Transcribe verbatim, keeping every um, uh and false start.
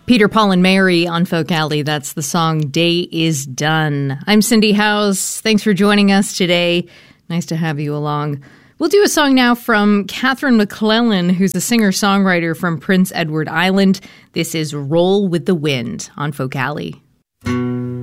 Peter, Paul, and Mary on Folk Alley. That's the song Day is Done. I'm Cindy Howes. Thanks for joining us today. Nice to have you along. We'll do a song now from Catherine McClellan, who's a singer-songwriter from Prince Edward Island. This is Roll with the Wind on Folk Alley.